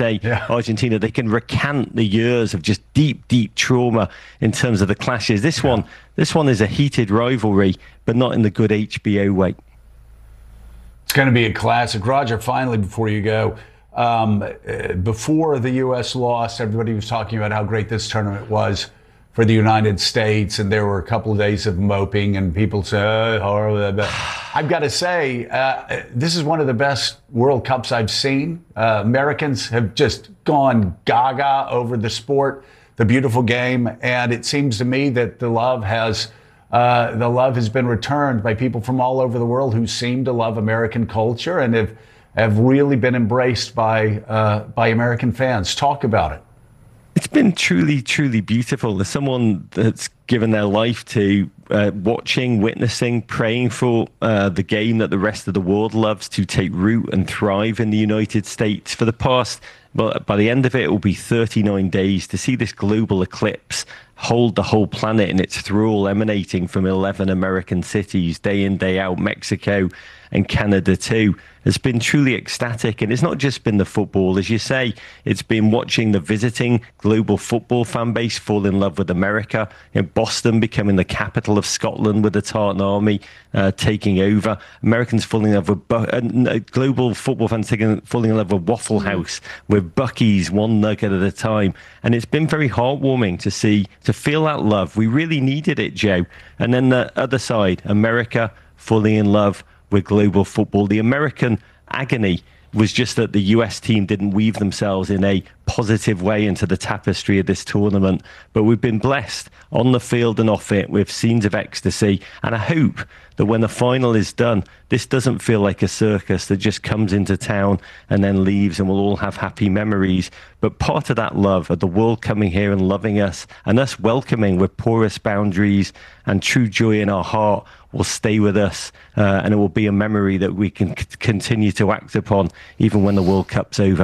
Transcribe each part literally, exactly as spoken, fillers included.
say, yeah. Argentina, they can recant the years of just deep, deep trauma in terms of the clashes. This yeah. one, this one is a heated rivalry, but not in the good H B O way. It's going to be a classic. Roger, finally, before you go, um, before the U S lost, everybody was talking about how great this tournament was for the United States, and there were a couple of days of moping, and people say, oh, horrible. I've got to say, uh, this is one of the best World Cups I've seen. Uh, Americans have just gone gaga over the sport, the beautiful game, and it seems to me that the love has uh, the love has been returned by people from all over the world who seem to love American culture and have have really been embraced by uh, by American fans. Talk about it. It's been truly, truly beautiful. There's someone that's given their life to uh, watching, witnessing, praying for uh, the game that the rest of the world loves to take root and thrive in the United States. For the past, but by the end of it, it will be thirty-nine days to see this global eclipse hold the whole planet in its thrall, emanating from eleven American cities, day in, day out, Mexico and Canada too. Has been truly ecstatic. And it's not just been the football, as you say, it's been watching the visiting global football fan base fall in love with America. You know, Boston becoming the capital of Scotland with the Tartan Army uh, taking over. Americans falling in love with, Bu- uh, global football fans taking, falling in love with Waffle House, with Buc-ee's, one nugget at a time. And it's been very heartwarming to see, to feel that love. We really needed it, Joe. And then the other side, America falling in love with global football. The American agony was just that the U S team didn't weave themselves in a positive way into the tapestry of this tournament. But we've been blessed on the field and off it with scenes of ecstasy. And I hope that when the final is done, this doesn't feel like a circus that just comes into town and then leaves and we'll all have happy memories. But part of that love of the world coming here and loving us and us welcoming with porous boundaries and true joy in our heart will stay with us. Uh, and it will be a memory that we can c- continue to act upon even when the World Cup's over.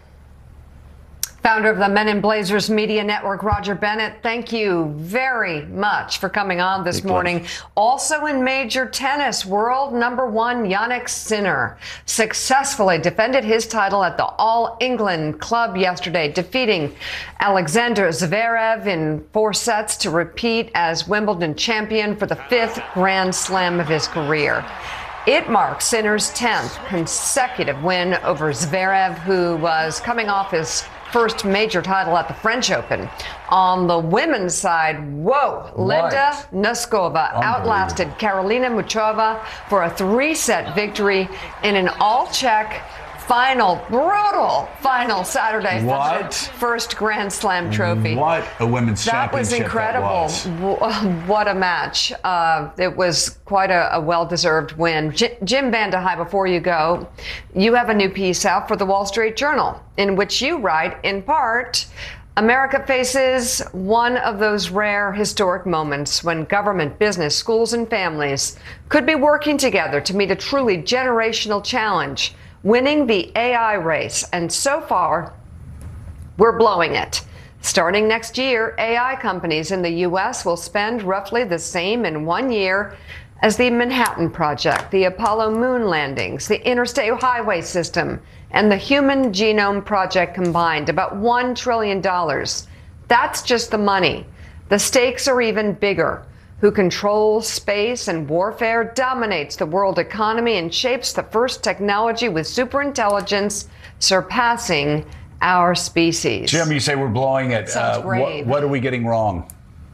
Founder of the Men in Blazers Media Network, Roger Bennett, thank you very much for coming on this morning. Also in major tennis, world number one Jannik Sinner successfully defended his title at the All England Club yesterday, defeating Alexander Zverev in four sets to repeat as Wimbledon champion for the fifth Grand Slam of his career. It marks Sinner's tenth consecutive win over Zverev, who was coming off his first major title at the French Open. On the women's side, whoa, Linda Noskova outlasted Karolina Muchova for a three-set victory in an all-Czech final, brutal final Saturday what? for the first Grand Slam trophy. What a women's that was championship incredible. That was. What a match. Uh, it was quite a, a well-deserved win. J- Jim Vandehei, before you go, you have a new piece out for the Wall Street Journal in which you write, in part, America faces one of those rare historic moments when government, business, schools, and families could be working together to meet a truly generational challenge, winning the A I race. And so far, we're blowing it. Starting next year, A I companies in the U S will spend roughly the same in one year as the Manhattan Project, the Apollo moon landings, the Interstate Highway System, and the Human Genome Project combined, about one trillion dollars. That's just the money. The stakes are even bigger. Who controls space and warfare, dominates the world economy, and shapes the first technology with superintelligence surpassing our species. Jim, you say we're blowing it. Sounds uh, brave. What, what are we getting wrong?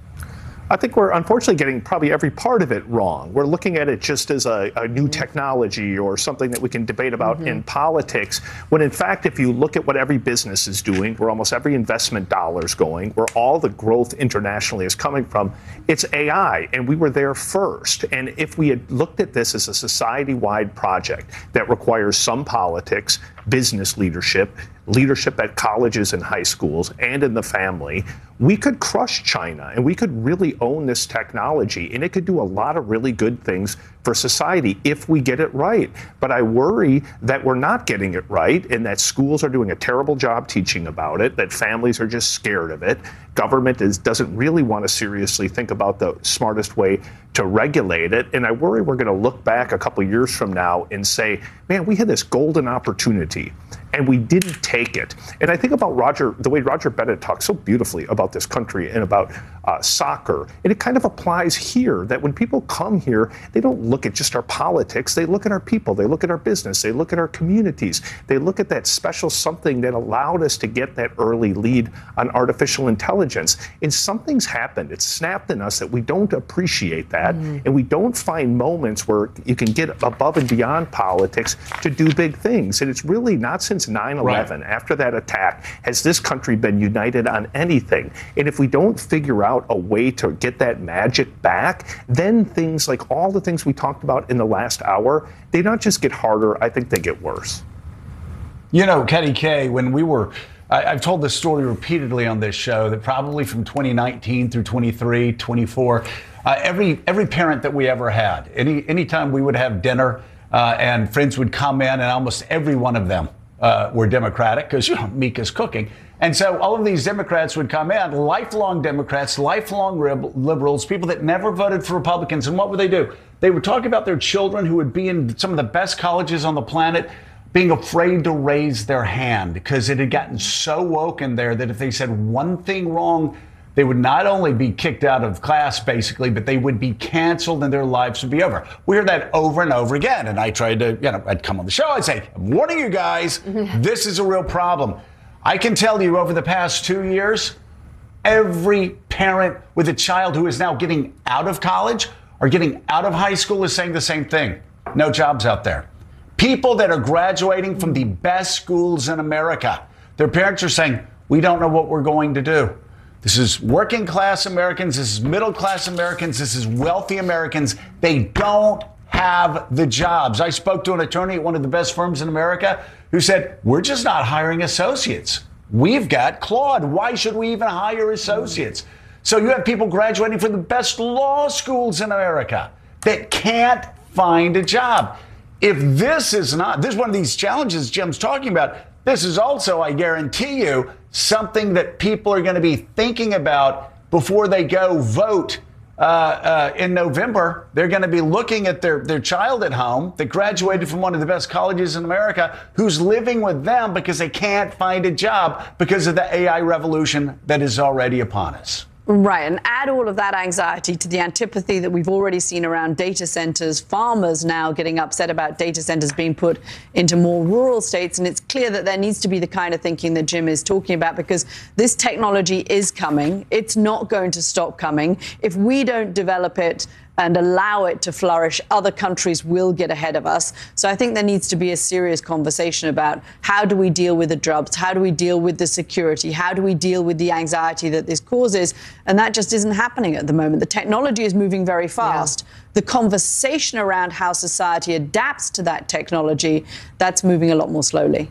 I think we're unfortunately getting probably every part of it wrong. We're looking at it just as a, a new technology or something that we can debate about mm-hmm. in politics, when in fact, if you look at what every business is doing, where almost every investment dollar is going, where all the growth internationally is coming from, it's A I, and we were there first. And if we had looked at this as a society-wide project that requires some politics, business leadership, leadership at colleges and high schools and in the family, we could crush China and we could really own this technology, and it could do a lot of really good things for society if we get it right. But I worry that we're not getting it right, and that schools are doing a terrible job teaching about it, that families are just scared of it. Government is, doesn't really want to seriously think about the smartest way to regulate it. And I worry we're going to look back a couple years from now and say, man, we had this golden opportunity and we didn't take it. And I think about Roger, the way Roger Bennett talks so beautifully about this country and about uh, soccer, and it kind of applies here, that when people come here, they don't look at just our politics, they look at our people, they look at our business, they look at our communities, they look at that special something that allowed us to get that early lead on artificial intelligence. And something's happened, it's snapped in us that we don't appreciate that, mm. and we don't find moments where you can get above and beyond politics to do big things. And it's really not since nine eleven, right. after that attack, has this country been united on anything. And if we don't figure out a way to get that magic back, then things like all the things we talked about in the last hour, they not just get harder, I think they get worse. You know, Kenny K, when we were, I, I've told this story repeatedly on this show, that probably from twenty nineteen through twenty-three, twenty-four, uh, every every parent that we ever had, any anytime we would have dinner uh, and friends would come in, and almost every one of them uh, were Democratic, because, you know, Mika's cooking. And so all of these Democrats would come in, lifelong Democrats, lifelong liberals, people that never voted for Republicans. And what would they do? They would talk about their children who would be in some of the best colleges on the planet, being afraid to raise their hand because it had gotten so woke in there that if they said one thing wrong, they would not only be kicked out of class, basically, but they would be canceled and their lives would be over. We hear that over and over again. And I tried to, you know, I'd come on the show, I'd say, I'm warning you guys, this is a real problem. I can tell you over the past two years, every parent with a child who is now getting out of college or getting out of high school is saying the same thing. No jobs out there. People that are graduating from the best schools in America, their parents are saying, we don't know what we're going to do. This is working class Americans. This is middle class Americans. This is wealthy Americans. They don't have the jobs. I spoke to an attorney at one of the best firms in America who said, we're just not hiring associates. We've got Claude. Why should we even hire associates? So you have people graduating from the best law schools in America that can't find a job. If this is not, this is one of these challenges Jim's talking about. This is also, I guarantee you, something that people are going to be thinking about before they go vote uh, uh, in November. They're going to be looking at their, their child at home that graduated from one of the best colleges in America, who's living with them because they can't find a job because of the A I revolution that is already upon us. Right, and add all of that anxiety to the antipathy that we've already seen around data centers, farmers now getting upset about data centers being put into more rural states. And it's clear that there needs to be the kind of thinking that Jim is talking about, because this technology is coming. It's not going to stop coming. If we don't develop it and allow it to flourish, other countries will get ahead of us. So I think there needs to be a serious conversation about how do we deal with the jobs? How do we deal with the security? How do we deal with the anxiety that this causes? And that just isn't happening at the moment. The technology is moving very fast. Yeah. The conversation around how society adapts to that technology, that's moving a lot more slowly.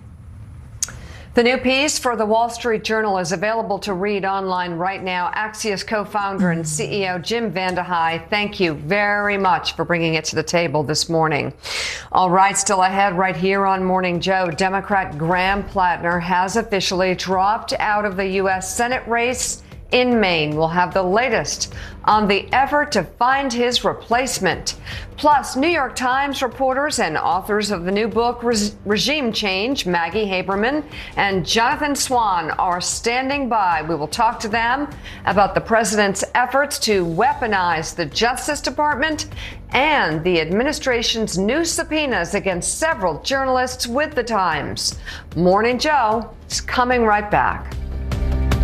The new piece for the Wall Street Journal is available to read online right now. Axios co-founder and C E O Jim VandeHei, thank you very much for bringing it to the table this morning. All right, still ahead right here on Morning Joe, Democrat Graham Plattner has officially dropped out of the U S Senate race in Maine. We'll have the latest on the effort to find his replacement. Plus, New York Times reporters and authors of the new book, Regime Change, Maggie Haberman and Jonathan Swan, are standing by. We will talk to them about the president's efforts to weaponize the Justice Department and the administration's new subpoenas against several journalists with the Times. Morning Joe is coming right back.